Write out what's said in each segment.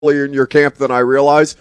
in your camp than I realize.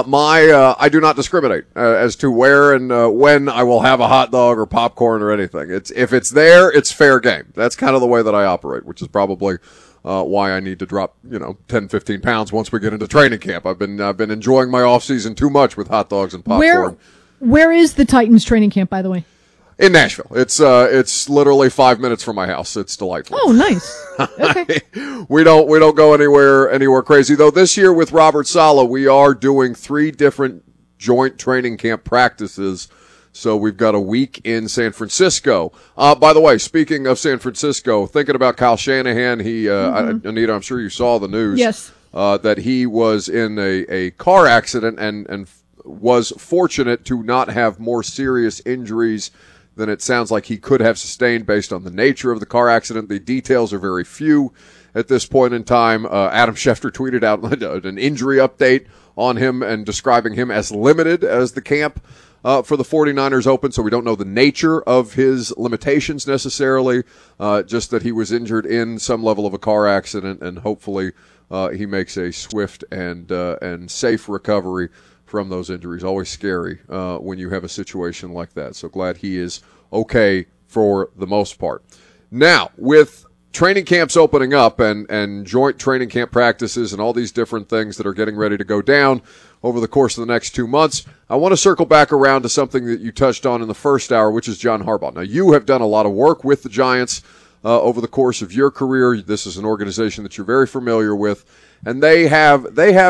I do not discriminate as to where and when I will have a hot dog or popcorn or anything. If it's there, it's fair game. That's kind of the way that I operate, which is probably why I need to drop 10, 15 pounds once we get into training camp. I've been enjoying my off season too much with hot dogs and popcorn. Where is the Titans training camp, by the way? In Nashville. It's literally 5 minutes from my house. It's delightful. Oh, nice. Okay. We don't go anywhere crazy though. This year with Robert Saleh, we are doing 3 different joint training camp practices. So we've got a week in San Francisco. By the way, speaking of San Francisco, thinking about Kyle Shanahan, Anita, I'm sure you saw the news. Yes. That he was in a car accident and was fortunate to not have more serious injuries than it sounds like he could have sustained based on the nature of the car accident. The details are very few at this point in time. Adam Schefter tweeted out an injury update on him and describing him as limited as the camp for the 49ers open, so we don't know the nature of his limitations necessarily, just that he was injured in some level of a car accident, and hopefully he makes a swift and safe recovery from those injuries. Always scary when you have a situation like that. So glad he is okay for the most part. Now, with training camps opening up and joint training camp practices and all these different things that are getting ready to go down over the course of the next 2 months, I want to circle back around to something that you touched on in the first hour, which is John Harbaugh. Now, you have done a lot of work with the Giants over the course of your career. This is an organization that you're very familiar with. And they have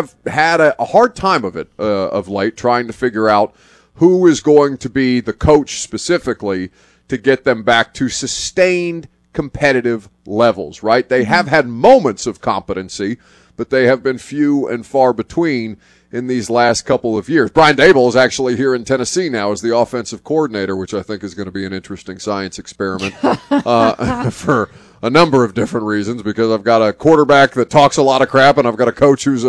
had a hard time of it of late, trying to figure out who is going to be the coach specifically to get them back to sustained competitive levels, right? They have had moments of competency, but they have been few and far between in these last couple of years. Brian Daboll is actually here in Tennessee now as the offensive coordinator, which I think is going to be an interesting science experiment for a number of different reasons, because I've got a quarterback that talks a lot of crap, and I've got a coach who's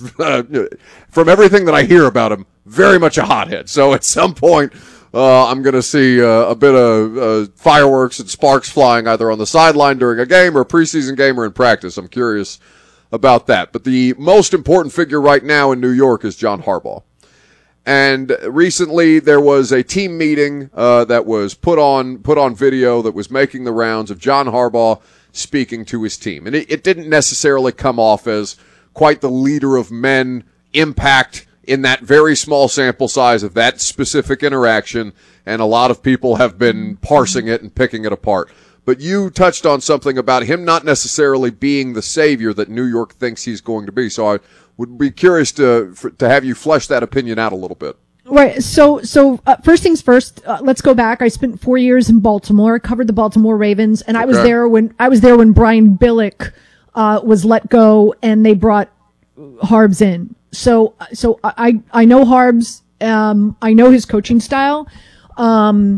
from everything that I hear about him, very much a hothead. So at some point, I'm going to see a bit of fireworks and sparks flying either on the sideline during a game or a preseason game or in practice. I'm curious about that. But the most important figure right now in New York is John Harbaugh. And recently there was a team meeting that was put on video that was making the rounds of John Harbaugh speaking to his team. And it didn't necessarily come off as quite the leader of men impact in that very small sample size of that specific interaction, and a lot of people have been parsing it and picking it apart. But you touched on something about him not necessarily being the savior that New York thinks he's going to be. So I would be curious to have you flesh that opinion out a little bit. Right. So first things first, let's go back. I spent 4 years in Baltimore, covered the Baltimore Ravens, and I was there when Brian Billick was let go and they brought Harbs in. So I know Harbs, I know his coaching style. And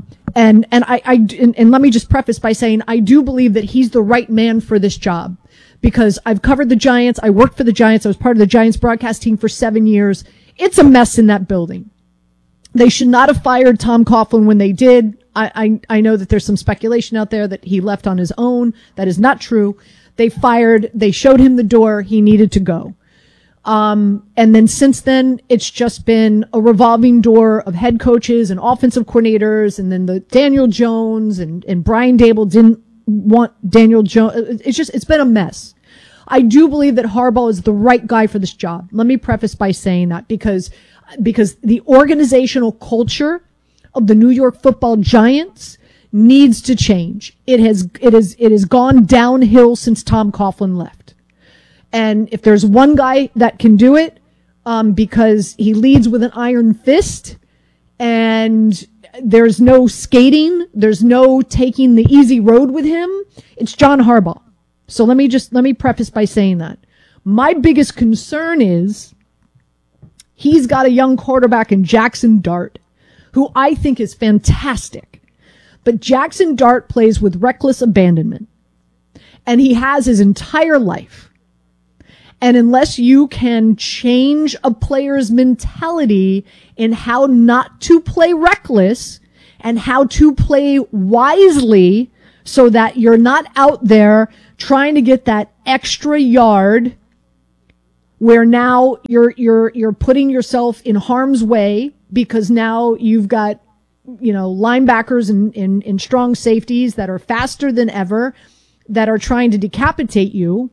let me just preface by saying I do believe that he's the right man for this job, because I've covered the Giants. I worked for the Giants. I was part of the Giants broadcast team for 7 years. It's a mess in that building. They should not have fired Tom Coughlin when they did. I know that there's some speculation out there that he left on his own. That is not true. They showed him the door. He needed to go. And then since then, it's just been a revolving door of head coaches and offensive coordinators, and then the Daniel Jones and Brian Daboll didn't want Daniel Jones. It's been a mess. I do believe that Harbaugh is the right guy for this job. Let me preface by saying that because the organizational culture of the New York Football Giants needs to change. It has gone downhill since Tom Coughlin left. And if there's one guy that can do it, because he leads with an iron fist, and there's no skating, there's no taking the easy road with him, it's John Harbaugh. So let me preface by saying that. My biggest concern is he's got a young quarterback in Jackson Dart, who I think is fantastic. But Jackson Dart plays with reckless abandonment. And he has his entire life. And unless you can change a player's mentality in how not to play reckless and how to play wisely so that you're not out there trying to get that extra yard where now you're putting yourself in harm's way because now you've got, linebackers and strong safeties that are faster than ever, that are trying to decapitate you.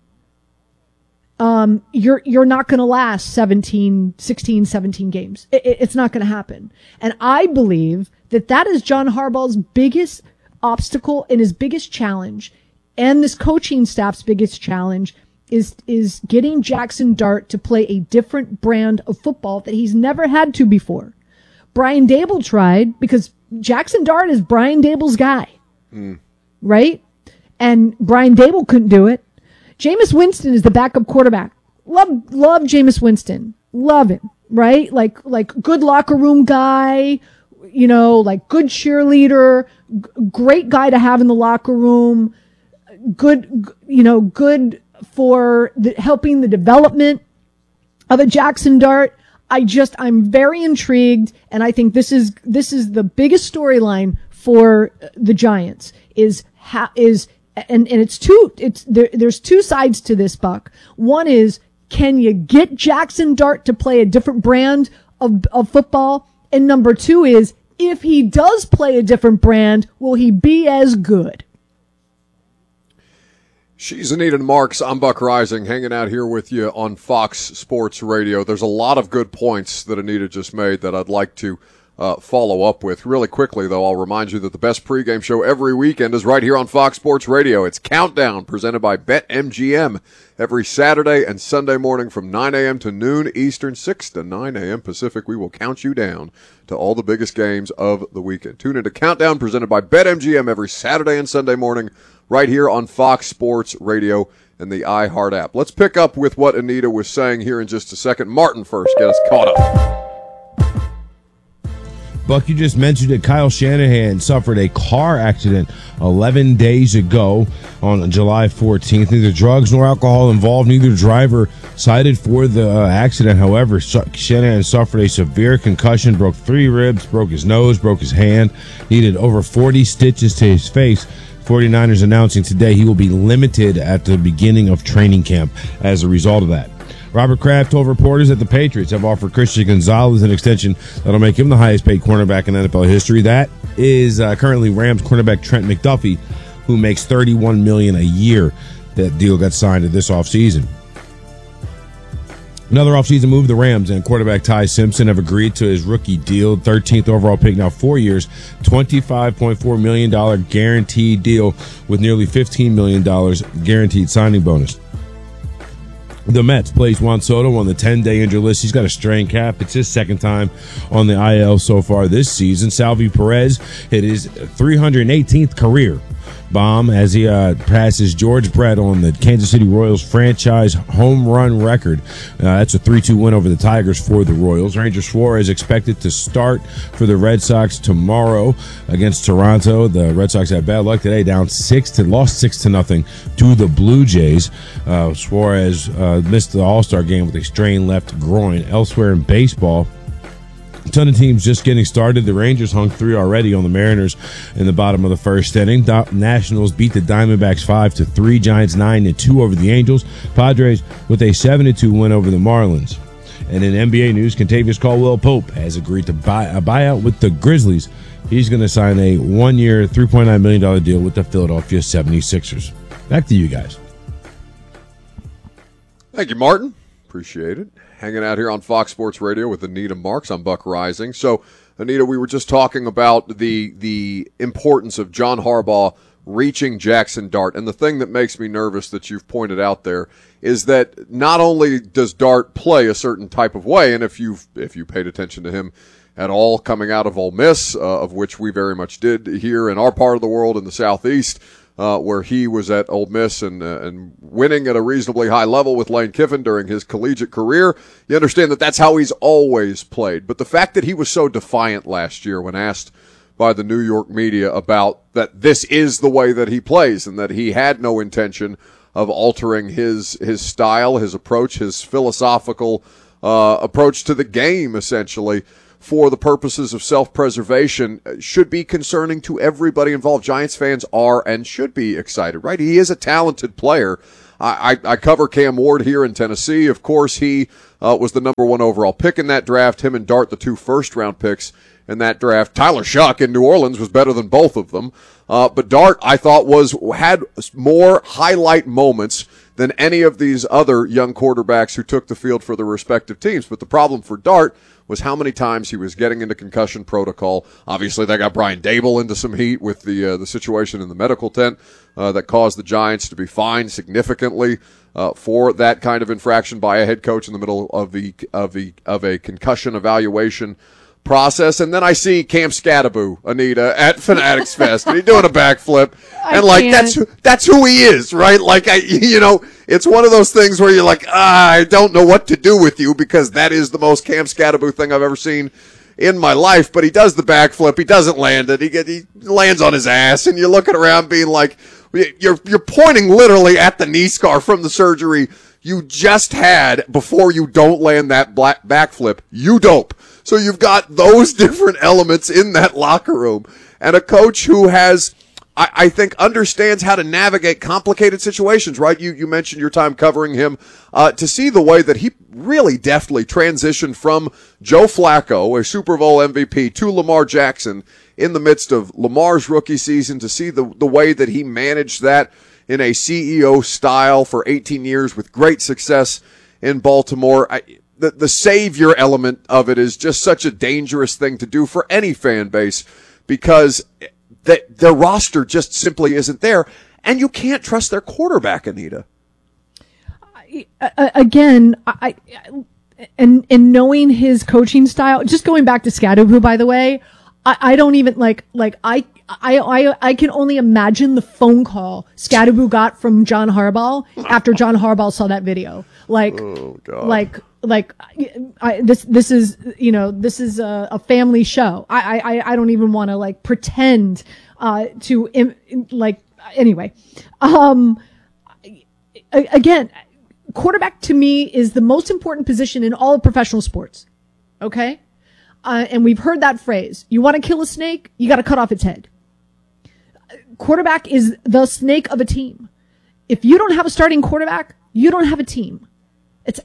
You're not going to last 16, 17 games. It's not going to happen. And I believe that is John Harbaugh's biggest obstacle and his biggest challenge, and this coaching staff's biggest challenge is getting Jackson Dart to play a different brand of football that he's never had to before. Brian Daboll tried, because Jackson Dart is Brian Dable's guy, right? And Brian Daboll couldn't do it. Jameis Winston is the backup quarterback. Love Jameis Winston. Love him, right? Like good locker room guy, like good cheerleader, great guy to have in the locker room, good for helping the development of a Jackson Dart. I'm very intrigued, and I think this is the biggest storyline for the Giants and there's two sides to this, Buck. One is, can you get Jackson Dart to play a different brand of football? And number two is, if he does play a different brand, will he be as good? She's Anita Marks. I'm Buck Rising, hanging out here with you on Fox Sports Radio. There's a lot of good points that Anita just made that I'd like to follow up with. Really quickly, though, I'll remind you that the best pregame show every weekend is right here on Fox Sports Radio. It's Countdown, presented by BetMGM, every Saturday and Sunday morning from 9 a.m. to noon Eastern, 6 to 9 a.m. Pacific. We will count you down to all the biggest games of the weekend. Tune into Countdown, presented by BetMGM, every Saturday and Sunday morning right here on Fox Sports Radio and the iHeart app. Let's pick up with what Anita was saying here in just a second. Martin first, get us caught up. Buck, you just mentioned that Kyle Shanahan suffered a car accident 11 days ago on July 14th. Neither drugs nor alcohol involved. Neither driver cited for the accident. However, Shanahan suffered a severe concussion, broke 3 ribs, broke his nose, broke his hand, needed over 40 stitches to his face. 49ers announcing today he will be limited at the beginning of training camp as a result of that. Robert Kraft told reporters that the Patriots have offered Christian Gonzalez an extension that'll make him the highest-paid cornerback in NFL history. That is currently Rams cornerback Trent McDuffie, who makes $31 million a year. That deal got signed this offseason. Another offseason move, the Rams and quarterback Ty Simpson have agreed to his rookie deal, 13th overall pick, now 4 years, $25.4 million guaranteed deal with nearly $15 million guaranteed signing bonus. The Mets placed Juan Soto on the 10-day injured list. He's got a strained calf. It's his second time on the IL so far this season. Salvi Perez hit his 318th career bomb as he passes George Brett on the Kansas City Royals franchise home run record. That's a 3-2 win over the Tigers for the Royals. Ranger Suarez expected to start for the Red Sox tomorrow against Toronto. The Red Sox had bad luck today, lost 6-0 to the Blue Jays. Suarez missed the All-Star game with a strained left groin. Elsewhere in baseball, a ton of teams just getting started. The Rangers hung 3 already on the Mariners in the bottom of the first inning. Nationals beat the Diamondbacks 5-3. Giants 9-2 over the Angels. Padres with a 7-2 win over the Marlins. And in NBA news, Kentavious Caldwell-Pope has agreed to buy a buyout with the Grizzlies. He's going to sign a 1-year, $3.9 million deal with the Philadelphia 76ers. Back to you guys. Thank you, Martin. Appreciate it. Hanging out here on Fox Sports Radio with Anita Marks. I'm Buck Rising. So, Anita, we were just talking about the importance of John Harbaugh reaching Jackson Dart. And the thing that makes me nervous that you've pointed out there is that not only does Dart play a certain type of way, and if you paid attention to him at all coming out of Ole Miss, of which we very much did here in our part of the world in the Southeast, where he was at Ole Miss and winning at a reasonably high level with Lane Kiffin during his collegiate career. You understand that that's how he's always played. But the fact that he was so defiant last year when asked by the New York media about that this is the way that he plays and that he had no intention of altering his style, his approach, his philosophical approach to the game, essentially, for the purposes of self-preservation, should be concerning to everybody involved. Giants fans are and should be excited, right? He is a talented player. I cover Cam Ward here in Tennessee. Of course, he was the number 1 overall pick in that draft. Him and Dart, the 2 first-round picks in that draft. Tyler Shuck in New Orleans was better than both of them. But Dart, I thought, had more highlight moments than any of these other young quarterbacks who took the field for their respective teams. But the problem for Dart was how many times he was getting into concussion protocol. Obviously, they got Brian Dable into some heat with the situation in the medical tent that caused the Giants to be fined significantly for that kind of infraction by a head coach in the middle of a concussion evaluation process. And then I see Cam Scattaboo, Anita, at Fanatics Fest, and he's doing a backflip, and that's who he is, right? Like, it's one of those things where you're like, I don't know what to do with you, because that is the most Cam Scattaboo thing I've ever seen in my life. But he does the backflip, he doesn't land it, he lands on his ass, and you're looking around being like, you're pointing literally at the knee scar from the surgery you just had before you don't land that backflip. You dope. So you've got those different elements in that locker room, and a coach who has, I think, understands how to navigate complicated situations, right? You mentioned your time covering him, to see the way that he really deftly transitioned from Joe Flacco, a Super Bowl MVP, to Lamar Jackson in the midst of Lamar's rookie season, to see the way that he managed that in a CEO style for 18 years with great success in Baltimore. The savior element of it is just such a dangerous thing to do for any fan base, because their roster just simply isn't there, and you can't trust their quarterback, Anita. Again, and knowing his coaching style, just going back to Scattaboo, by the way, I don't even I can only imagine the phone call Scattaboo got from John Harbaugh after John Harbaugh saw that video. Like, oh God. This is a family show. I don't even want to pretend anyway. Again, quarterback to me is the most important position in all of professional sports. Okay? And we've heard that phrase. You want to kill a snake? You got to cut off its head. Quarterback is the snake of a team. If you don't have a starting quarterback, you don't have a team. It's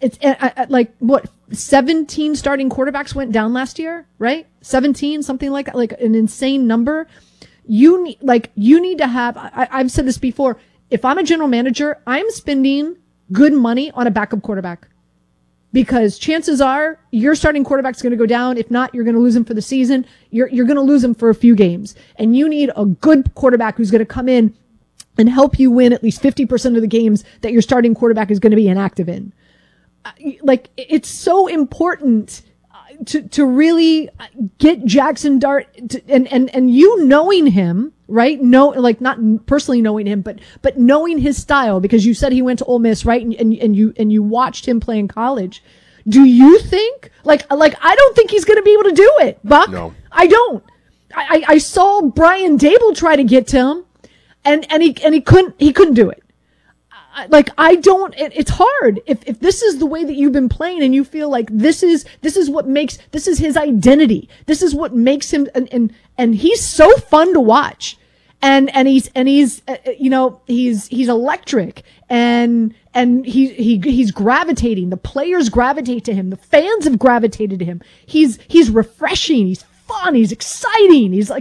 17 starting quarterbacks went down last year, right? 17, something like that, like an insane number. You need to have, I've said this before. If I'm a general manager, I'm spending good money on a backup quarterback, because chances are your starting quarterback's going to go down. If not, you're going to lose him for the season. You're going to lose him for a few games, and you need a good quarterback who's going to come in and help you win at least 50% of the games that your starting quarterback is going to be inactive in. It's so important to really get Jackson Dart and you knowing him, right? Not personally knowing him, but knowing his style, because you said he went to Ole Miss, right? And you watched him play in college. Do you think I don't think he's going to be able to do it, Buck? No, I don't. I saw Brian Dable try to get to him, and he couldn't do it. It's hard. If this is the way that you've been playing and you feel like this is his identity. This is what makes him, and he's so fun to watch. And he's electric, and he's gravitating. The players gravitate to him. The fans have gravitated to him. He's refreshing. He's fun. He's exciting. He's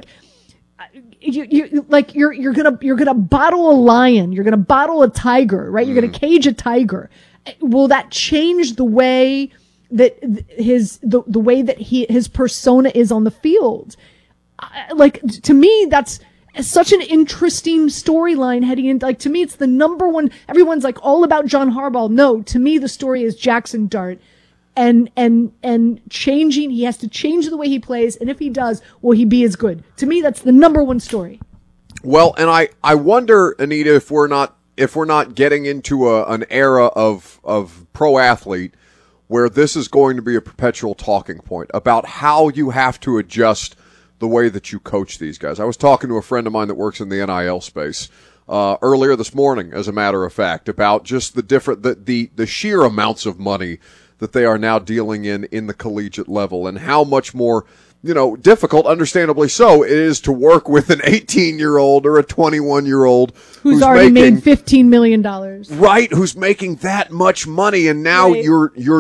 you're gonna bottle a lion, you're gonna bottle a tiger, right? You're gonna cage a tiger. Will that change the way that the way that his persona is on the field? To me, that's such an interesting storyline heading in. To me, it's the number one. Everyone's all about John Harbaugh. No, to me, the story is Jackson Dart. And changing, he has to change the way he plays, and if he does, will he be as good? To me, that's the number one story. Well, and I wonder, Anita, if we're not getting into an era of pro athlete where this is going to be a perpetual talking point about how you have to adjust the way that you coach these guys. I was talking to a friend of mine that works in the NIL space earlier this morning, as a matter of fact, about just the sheer amounts of money that they are now dealing in the collegiate level, and how much more, difficult, understandably so, it is to work with an 18-year-old or a 21-year-old who's already made $15 million. Right, who's making that much money, and now right.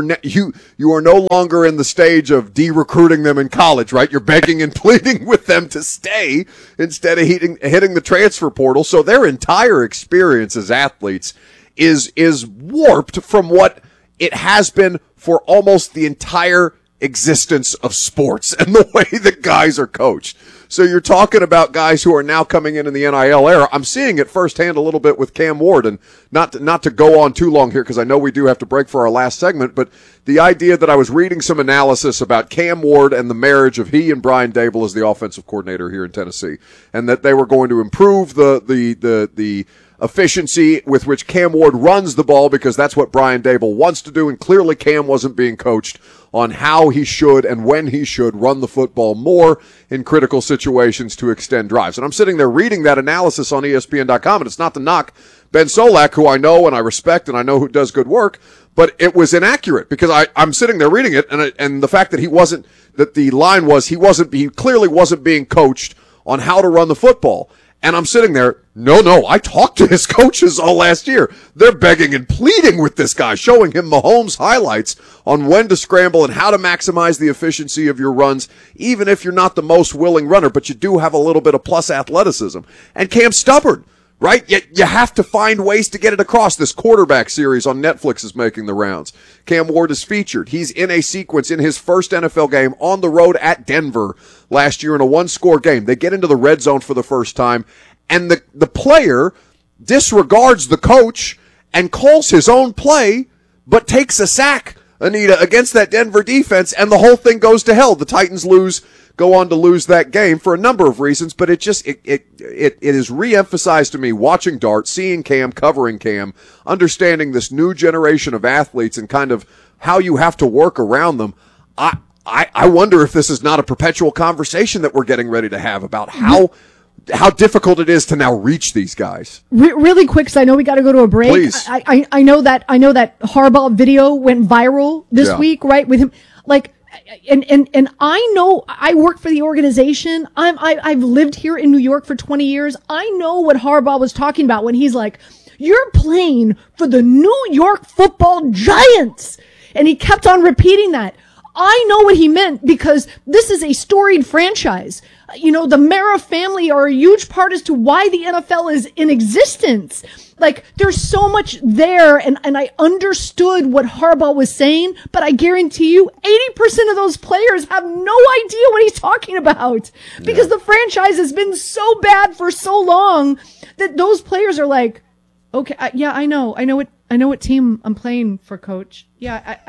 you are no longer in the stage of de-recruiting them in college, right? You're begging and pleading with them to stay instead of hitting the transfer portal. So their entire experience as athletes is warped from what it has been for almost the entire existence of sports and the way that guys are coached. So you're talking about guys who are now coming in the NIL era. I'm seeing it firsthand a little bit with Cam Ward, and not to go on too long here because I know we do have to break for our last segment, but the idea that I was reading some analysis about Cam Ward and the marriage of he and Brian Daboll as the offensive coordinator here in Tennessee, and that they were going to improve the efficiency with which Cam Ward runs the ball because that's what Brian Daboll wants to do, and clearly Cam wasn't being coached on how he should and when he should run the football more in critical situations to extend drives. And I'm sitting there reading that analysis on ESPN.com, and it's not to knock Ben Solak, who I know and I respect and I know who does good work, but it was inaccurate because I'm sitting there reading it, and the fact that the line was he clearly wasn't being coached on how to run the football. And I'm sitting there, no, I talked to his coaches all last year. They're begging and pleading with this guy, showing him Mahomes highlights on when to scramble and how to maximize the efficiency of your runs, even if you're not the most willing runner, but you do have a little bit of plus athleticism. And Cam's stubborn, right? Yet you have to find ways to get it across. This quarterback series on Netflix is making the rounds. Cam Ward is featured. He's in a sequence in his first NFL game on the road at Denver last year in a one-score game. They get into the red zone for the first time, and the player disregards the coach and calls his own play, but takes a sack, Anita, against that Denver defense, and the whole thing goes to hell. The Titans go on to lose that game for a number of reasons, but it is re-emphasized to me watching Dart, seeing Cam, covering Cam, understanding this new generation of athletes and kind of how you have to work around them. I wonder if this is not a perpetual conversation that we're getting ready to have about how difficult it is to now reach these guys. Really quick, because I know we got to go to a break. Please. I know that Harbaugh video went viral this week, right? With him, like, and I know I work for the organization. I've lived here in New York for 20 years. I know what Harbaugh was talking about when he's like, "You're playing for the New York Football Giants," and he kept on repeating that. I know what he meant because this is a storied franchise. The Mara family are a huge part as to why the NFL is in existence. Like, there's so much there, and I understood what Harbaugh was saying, but I guarantee you 80% of those players have no idea what he's talking about because the franchise has been so bad for so long that those players are like, okay, I know what team I'm playing for, coach. Yeah,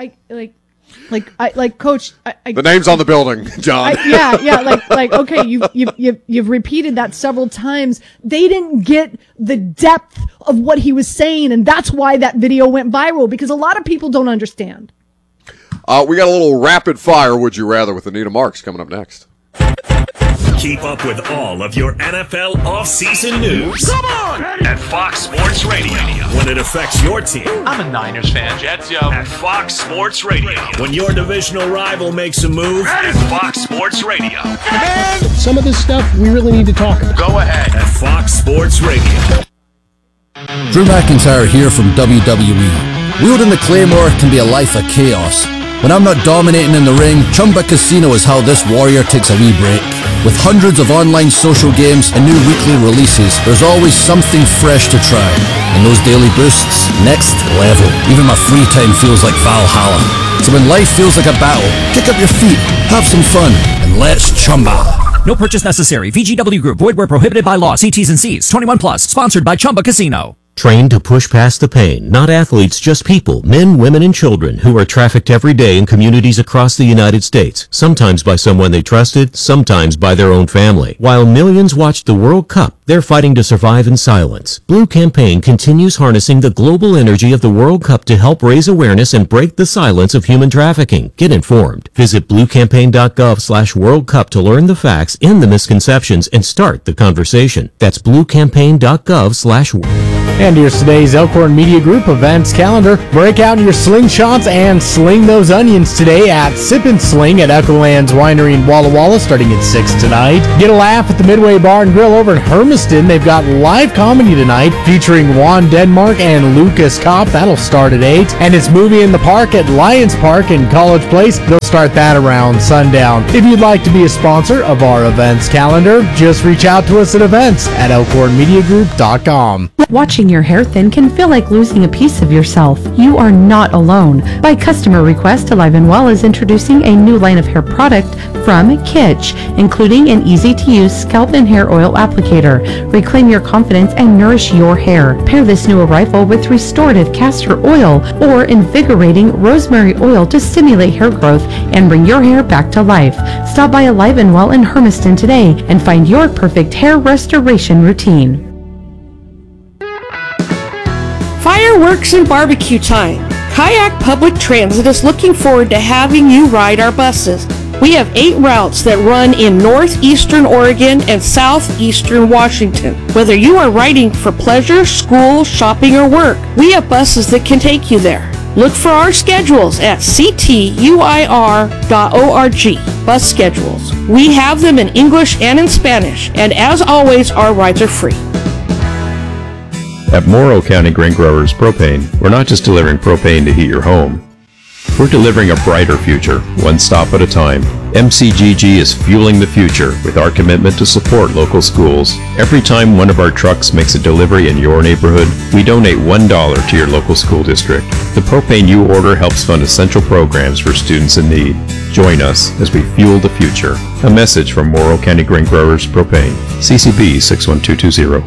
coach. The name's on the building, John. Okay, you've repeated that several times. They didn't get the depth of what he was saying, and that's why that video went viral, because a lot of people don't understand. We got a little rapid fire, would you rather, with Anita Marks coming up next. Keep up with all of your NFL offseason news. Come on! At Fox Sports Radio. When it affects your team. I'm a Niners fan. Jets, yo. At Fox Sports Radio. When your divisional rival makes a move. At Fox Sports Radio. Man, some of this stuff we really need to talk about. Go ahead. At Fox Sports Radio. Drew McIntyre here from WWE. Wielding the Claymore can be a life of chaos. When I'm not dominating in the ring, Chumba Casino is how this warrior takes a wee break. With hundreds of online social games and new weekly releases, there's always something fresh to try. And those daily boosts, next level. Even my free time feels like Valhalla. So when life feels like a battle, kick up your feet, have some fun, and let's chumba. No purchase necessary. VGW Group. Void where prohibited by law. See T's and C's. 21 plus. Sponsored by Chumba Casino. Trained to push past the pain, not athletes, just people, men, women, and children who are trafficked every day in communities across the United States, sometimes by someone they trusted, sometimes by their own family. While millions watched the World Cup, they're fighting to survive in silence. Blue Campaign continues harnessing the global energy of the World Cup to help raise awareness and break the silence of human trafficking. Get informed. Visit bluecampaign.gov/World Cup to learn the facts, end the misconceptions, and start the conversation. That's bluecampaign.gov/World Cup. And here's today's Elkhorn Media Group events calendar. Break out your slingshots and sling those onions today at Sip and Sling at Echolands Winery in Walla Walla starting at 6 tonight. Get a laugh at the Midway Bar and Grill over in Hermiston. They've got live comedy tonight featuring Juan Denmark and Lucas Kopp. That'll start at 8. And it's Movie in the Park at Lions Park in College Place. They'll start that around sundown. If you'd like to be a sponsor of our events calendar, just reach out to us at events@elkhornmediagroup.com. Watching your hair thin can feel like losing a piece of yourself. You are not alone. By customer request, Alive & Well is introducing a new line of hair product from Kitsch, including an easy-to-use scalp and hair oil applicator. Reclaim your confidence and nourish your hair. Pair this new arrival with restorative castor oil or invigorating rosemary oil to stimulate hair growth and bring your hair back to life. Stop by Alive & Well in Hermiston today and find your perfect hair restoration routine. Fireworks and barbecue time. Kayak Public Transit is looking forward to having you ride our buses. We have 8 routes that run in northeastern Oregon and southeastern Washington. Whether you are riding for pleasure, school, shopping, or work, we have buses that can take you there. Look for our schedules at ctuir.org. Bus schedules. We have them in English and in Spanish, and as always, our rides are free. At Morrow County Grain Growers Propane, we're not just delivering propane to heat your home. We're delivering a brighter future, one stop at a time. MCGG is fueling the future with our commitment to support local schools. Every time one of our trucks makes a delivery in your neighborhood, we donate $1 to your local school district. The propane you order helps fund essential programs for students in need. Join us as we fuel the future. A message from Morrow County Grain Growers Propane. CCB 61220.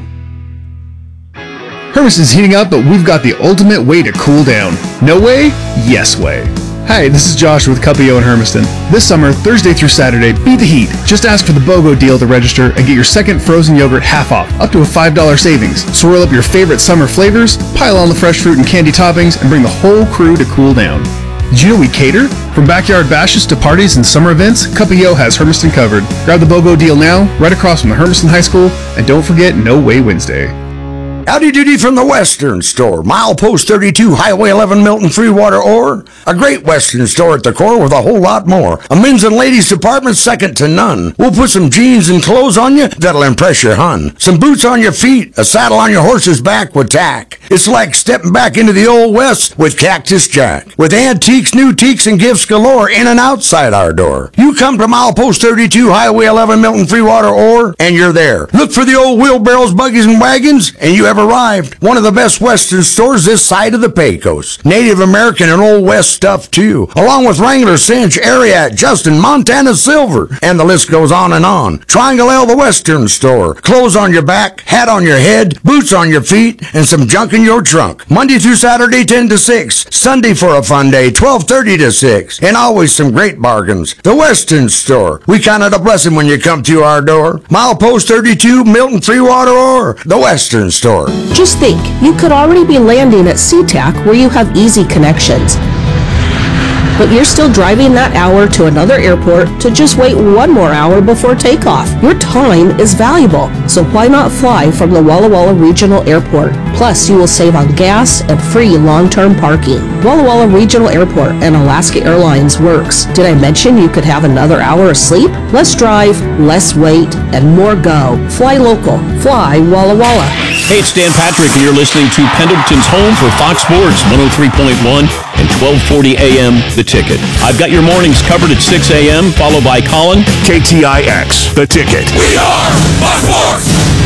Hermiston's heating up, but we've got the ultimate way to cool down. No way? Yes way. Hi, this is Josh with Cuppio in Hermiston. This summer, Thursday through Saturday, beat the heat. Just ask for the BOGO deal to register and get your second frozen yogurt half off, up to a $5 savings. Swirl up your favorite summer flavors, pile on the fresh fruit and candy toppings, and bring the whole crew to cool down. Did you know we cater? From backyard bashes to parties and summer events, Cuppio has Hermiston covered. Grab the BOGO deal now, right across from the Hermiston High School, and don't forget No Way Wednesday. Howdy doody from the Western Store. Milepost 32, Highway 11, Milton, Freewater, Ore. A great Western store at the core with a whole lot more. A men's and ladies department second to none. We'll put some jeans and clothes on you that'll impress your hun. Some boots on your feet, a saddle on your horse's back with tack. It's like stepping back into the Old West with Cactus Jack. With antiques, new teaks, and gifts galore in and outside our door. You come to Milepost 32, Highway 11, Milton, Freewater, Ore, and you're there. Look for the old wheelbarrows, buggies, and wagons, and you have arrived. One of the best Western stores this side of the Pecos. Native American and Old West stuff too, along with Wrangler, Cinch, Ariat, Justin, Montana Silver, and the list goes on and on. Triangle L, the Western Store. Clothes on your back, hat on your head, boots on your feet, and some junk in your trunk. Monday through Saturday, 10 to 6. Sunday for a fun day, 12:30 to 6. And always some great bargains. The Western Store. We count it a blessing when you come to our door. Milepost 32, Milton, Freewater, or the Western Store. Just think, you could already be landing at SeaTac where you have easy connections. But you're still driving that hour to another airport to just wait one more hour before takeoff. Your time is valuable, so why not fly from the Walla Walla Regional Airport? Plus, you will save on gas and free long-term parking. Walla Walla Regional Airport and Alaska Airlines works. Did I mention you could have another hour of sleep? Less drive, less wait, and more go. Fly local. Fly Walla Walla. Hey, it's Dan Patrick, and you're listening to Pendleton's Home for Fox Sports 103.1 and 1240 AM, The Ticket. I've got your mornings covered at 6 a.m., followed by Colin. KTIX, The Ticket. We are Fox Sports!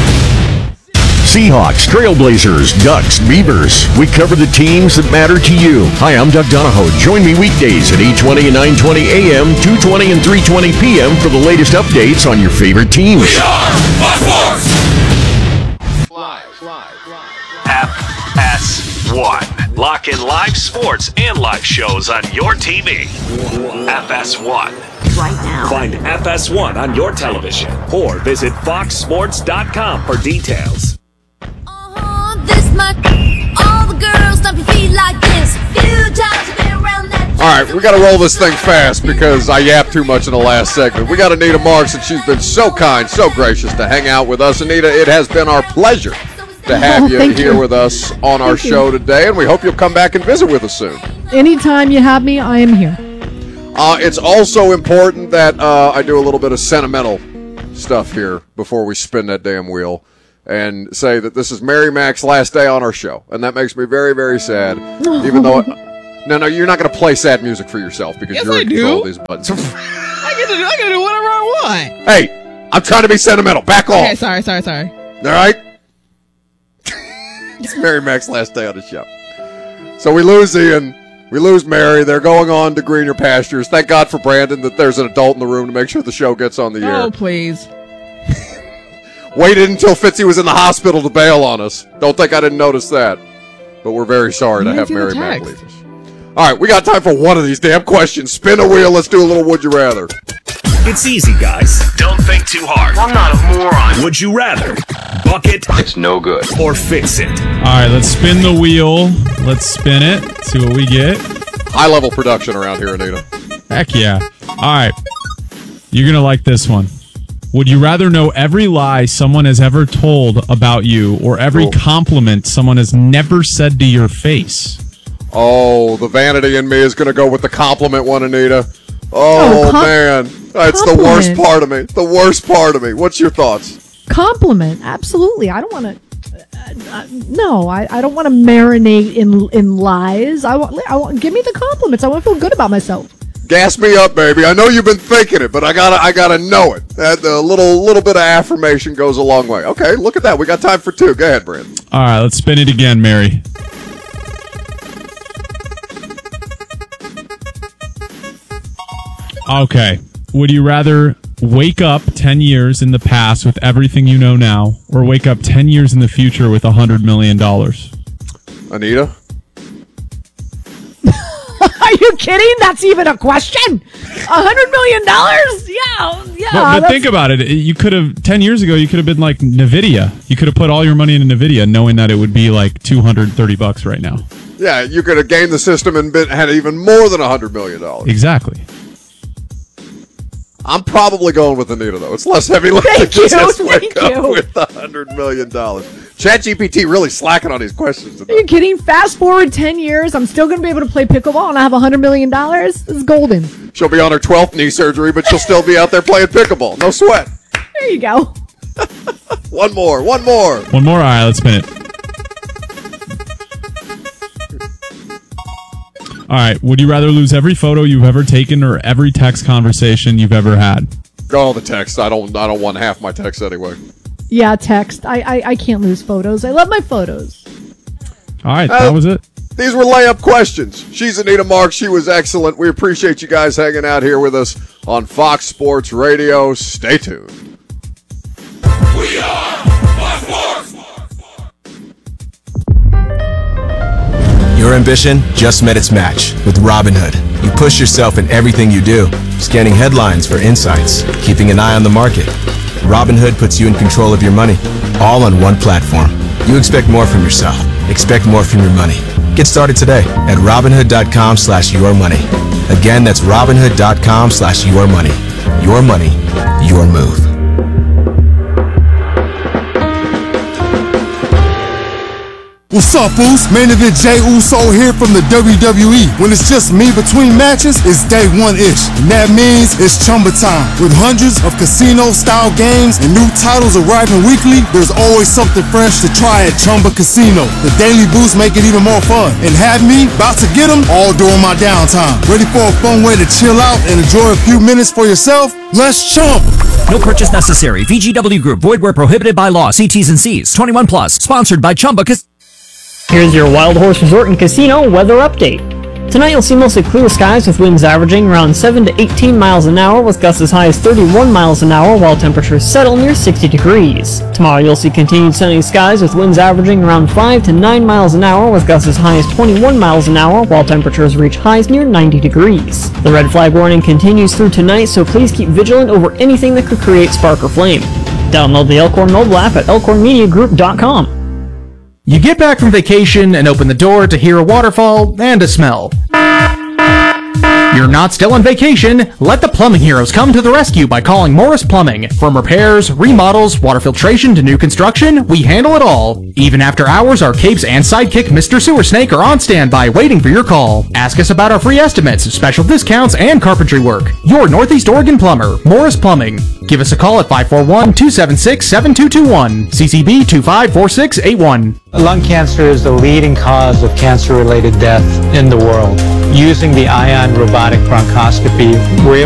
Seahawks, Trailblazers, Ducks, Beavers. We cover the teams that matter to you. Hi, I'm Doug Donahoe. Join me weekdays at 8:20 and 9:20 a.m., 2:20 and 3:20 p.m. for the latest updates on your favorite teams. We are Fox Sports! FS1. Lock in live sports and live shows on your TV. FS1. Right now. Find FS1 on your television or visit foxsports.com for details. This much. All the girls stomp your feet like this. Few times you've been around that. All right, we got to roll this thing fast because I yapped too much in the last segment. We got Anita Marks, and she's been so kind, so gracious to hang out with us. Anita, it has been our pleasure to have you thank here you. with us on our show today, and we hope you'll come back and visit with us soon. Anytime you have me, I am here. It's also important that I do a little bit of sentimental stuff here before we spin that damn wheel and say that this is Mary Mac's last day on our show, and that makes me very, very sad. Even though, no, you're not going to play sad music for yourself because you're in control of these buttons. I get to do whatever I want. Hey, I'm trying to be sentimental. Back off. Okay, sorry. All right. It's Mary Mac's last day on the show, so we lose Ian. We lose Mary. They're going on to greener pastures. Thank God for Brandon that there's an adult in the room to make sure the show gets on the air. Oh, please. Waited until Fitzy was in the hospital to bail on us. Don't think I didn't notice that. But we're very sorry to have Mary Mac leave us. All right, we got time for one of these damn questions. Spin a wheel. Let's do a little Would You Rather. It's easy, guys. Don't think too hard. I'm not a moron. Would you rather buck it? It's no good. Or fix it? All right, let's spin the wheel. Let's spin it. See what we get. High-level production around here, Anita. Heck yeah. All right. You're going to like this one. Would you rather know every lie someone has ever told about you or every compliment someone has never said to your face? Oh, the vanity in me is going to go with the compliment one, Anita. Oh, man. That's the worst part of me. The worst part of me. What's your thoughts? Compliment. Absolutely. I don't want to... no, I don't want to marinate in lies. I want give me the compliments. I want to feel good about myself. Gas me up, baby. I know you've been thinking it, but I gotta know it. That a little bit of affirmation goes a long way. Okay, look at that. We got time for two. Go ahead, Brandon. All right, let's spin it again, Mary. Okay. Would you rather wake up 10 years in the past with everything you know now, or wake up 10 years in the future with $100 million? Anita? Are you kidding? That's even a question? $100 million? Yeah. But think about it. You could have 10 years ago. You could have been like Nvidia. You could have put all your money into Nvidia, knowing that it would be like $230 right now. Yeah, you could have gamed the system and had even more than $100 million. Exactly. I'm probably going with Anita, though. It's less heavy lifting to just wake up with $100 million. ChatGPT really slacking on these questions today. Are you kidding? Fast forward 10 years, I'm still going to be able to play pickleball and I have $100 million? This is golden. She'll be on her 12th knee surgery, but she'll still be out there playing pickleball. No sweat. There you go. One more. One more. All right, let's spin it. All right, would you rather lose every photo you've ever taken or every text conversation you've ever had? Go the text. I don't want half my text anyway. Yeah, text. I can't lose photos. I love my photos. All right, that was it. These were layup questions. She's Anita Marks. She was excellent. We appreciate you guys hanging out here with us on Fox Sports Radio. Stay tuned. We are Fox Sports. Your ambition just met its match with Robinhood. You push yourself in everything you do, scanning headlines for insights, keeping an eye on the market. Robinhood puts you in control of your money, all on one platform. You expect more from yourself. Expect more from your money. Get started today at Robinhood.com/yourmoney. Again, that's Robinhood.com/yourmoney. Your money, your move. What's up, Boost? Main event Jey Uso here from the WWE. When it's just me between matches, it's day one-ish. And that means it's Chumba time. With hundreds of casino-style games and new titles arriving weekly, there's always something fresh to try at Chumba Casino. The Daily Boost make it even more fun. And have me about to get them all during my downtime. Ready for a fun way to chill out and enjoy a few minutes for yourself? Let's chump! No purchase necessary. VGW Group. Void where prohibited by law. See T's and C's. 21 plus. Sponsored by Chumba Casino. Here's your Wild Horse Resort and Casino weather update. Tonight you'll see mostly clear skies with winds averaging around 7 to 18 miles an hour with gusts as high as 31 miles an hour while temperatures settle near 60 degrees. Tomorrow you'll see continued sunny skies with winds averaging around 5 to 9 miles an hour with gusts as high as 21 miles an hour while temperatures reach highs near 90 degrees. The red flag warning continues through tonight, so please keep vigilant over anything that could create spark or flame. Download the Elkhorn mobile app at elkhornmediagroup.com. You get back from vacation and open the door to hear a waterfall and a smell. You're not still on vacation? Let the plumbing heroes come to the rescue by calling Morris Plumbing. From repairs, remodels, water filtration to new construction, we handle it all. Even after hours, our capes and sidekick Mr. Sewer Snake are on standby waiting for your call. Ask us about our free estimates, special discounts, and carpentry work. Your Northeast Oregon plumber, Morris Plumbing. Give us a call at 541-276-7221. CCB 254681. Lung cancer is the leading cause of cancer-related death in the world. Using the Ion robotic bronchoscopy, we're